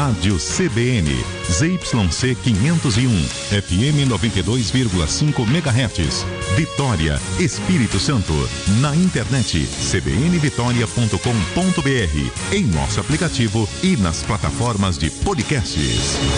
Rádio CBN, ZYC 501, FM 92,5 MHz, Vitória, Espírito Santo. Na internet, cbnvitoria.com.br, em nosso aplicativo e nas plataformas de podcasts.